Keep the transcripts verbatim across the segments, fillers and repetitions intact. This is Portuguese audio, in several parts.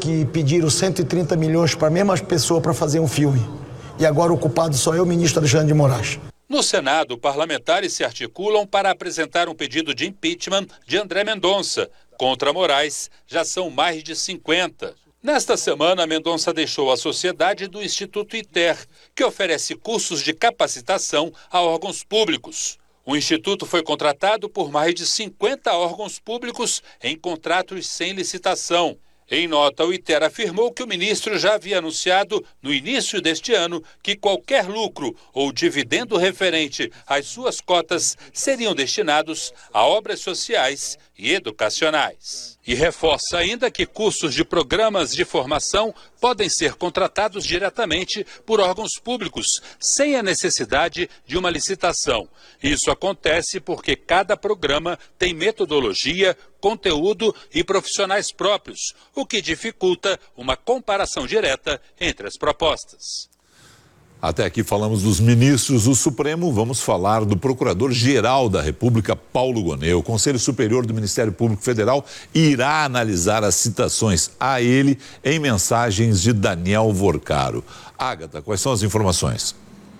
que pediram cento e trinta milhões para a mesma pessoa para fazer um filme. E agora o culpado só é o ministro Alexandre de Moraes. No Senado, parlamentares se articulam para apresentar um pedido de impeachment de André Mendonça. Contra Moraes, já são mais de cinquenta. Nesta semana, Mendonça deixou a sociedade do Instituto ITER, que oferece cursos de capacitação a órgãos públicos. O instituto foi contratado por mais de cinquenta órgãos públicos em contratos sem licitação. Em nota, o ITER afirmou que o ministro já havia anunciado no início deste ano que qualquer lucro ou dividendo referente às suas cotas seriam destinados a obras sociais e educacionais. E reforça ainda que cursos de programas de formação podem ser contratados diretamente por órgãos públicos, sem a necessidade de uma licitação. Isso acontece porque cada programa tem metodologia, conteúdo e profissionais próprios, o que dificulta uma comparação direta entre as propostas. Até aqui falamos dos ministros do Supremo, vamos falar do Procurador-Geral da República, Paulo Gonet. O Conselho Superior do Ministério Público Federal irá analisar as citações a ele em mensagens de Daniel Vorcaro. Ágata, quais são as informações?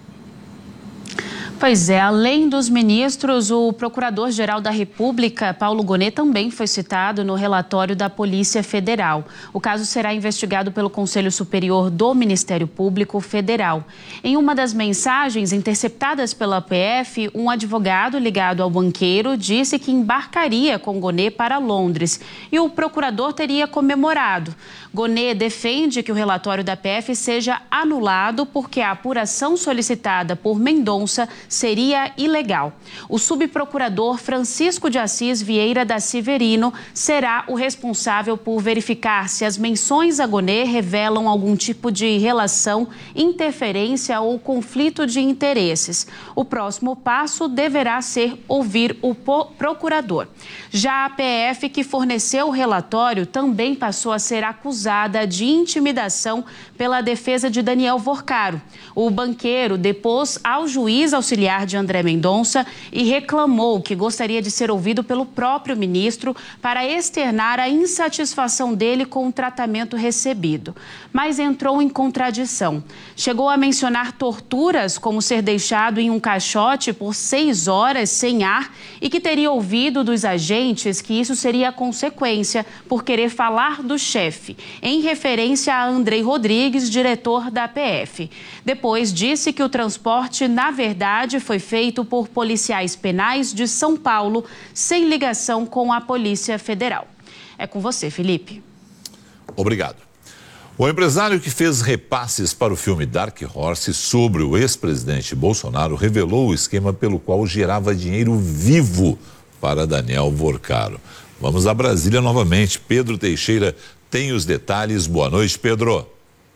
Pois é, além dos ministros, o Procurador-Geral da República, Paulo Gonet, também foi citado no relatório da Polícia Federal. O caso será investigado pelo Conselho Superior do Ministério Público Federal. Em uma das mensagens interceptadas pela P F, um advogado ligado ao banqueiro disse que embarcaria com Gonet para Londres e o procurador teria comemorado. Gonet defende que o relatório da P F seja anulado porque a apuração solicitada por Mendonça seria ilegal. O subprocurador Francisco de Assis Vieira da Severino será o responsável por verificar se as menções a Gonet revelam algum tipo de relação, interferência ou conflito de interesses. O próximo passo deverá ser ouvir o procurador. Já a P F, que forneceu o relatório, também passou a ser acusada de intimidação pela defesa de Daniel Vorcaro. O banqueiro depôs ao juiz auxiliar de André Mendonça e reclamou que gostaria de ser ouvido pelo próprio ministro para externar a insatisfação dele com o tratamento recebido. Mas entrou em contradição. Chegou a mencionar torturas, como ser deixado em um caixote por seis horas sem ar e que teria ouvido dos agentes que isso seria a consequência por querer falar do chefe, em referência a Andrei Rodrigues, diretor da P F. Depois disse que o transporte, na verdade, foi feito por policiais penais de São Paulo, sem ligação com a Polícia Federal. É com você, Felipe. Obrigado. O empresário que fez repasses para o filme Dark Horse sobre o ex-presidente Bolsonaro revelou o esquema pelo qual gerava dinheiro vivo para Daniel Vorcaro. Vamos a Brasília novamente. Pedro Teixeira tem os detalhes. Boa noite, Pedro.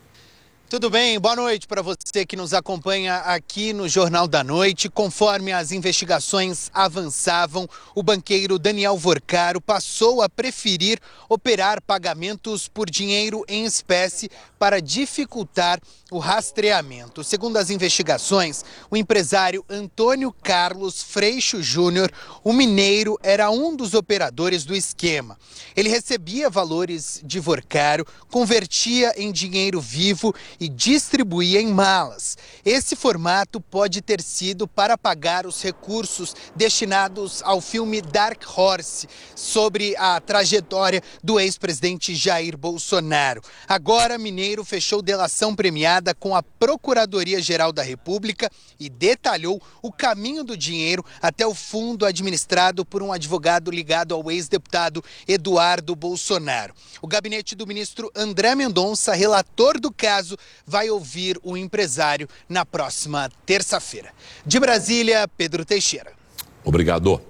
Tudo bem? Boa noite para você que nos acompanha aqui no Jornal da Noite. Conforme as investigações avançavam, o banqueiro Daniel Vorcaro passou a preferir operar pagamentos por dinheiro em espécie para dificultar o rastreamento. Segundo as investigações, o empresário Antônio Carlos Freixo Júnior, o mineiro, era um dos operadores do esquema. Ele recebia valores de Vorcaro, convertia em dinheiro vivo e distribuía em malas. Esse formato pode ter sido para pagar os recursos destinados ao filme Dark Horse, sobre a trajetória do ex-presidente Jair Bolsonaro. Agora, Mineiro fechou delação premiada com a Procuradoria-Geral da República e detalhou o caminho do dinheiro até o fundo administrado por um advogado ligado ao ex-deputado Eduardo Bolsonaro. O gabinete do ministro André Mendonça, relator do caso, vai ouvir o empresário na próxima terça-feira. De Brasília, Pedro Teixeira. Obrigado.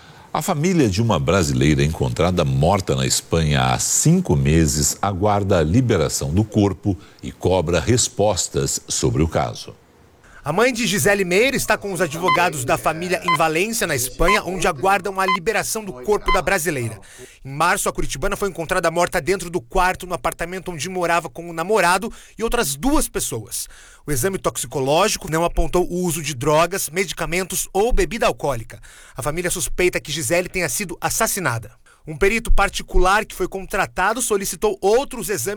A família de uma brasileira encontrada morta na Espanha há cinco meses aguarda a liberação do corpo e cobra respostas sobre o caso. A mãe de Gisele Meira está com os advogados da família em Valência, na Espanha, onde aguardam a liberação do corpo da brasileira. Em março, a curitibana foi encontrada morta dentro do quarto no apartamento onde morava com o namorado e outras duas pessoas. O exame toxicológico não apontou o uso de drogas, medicamentos ou bebida alcoólica. A família suspeita que Gisele tenha sido assassinada. Um perito particular que foi contratado solicitou outros exames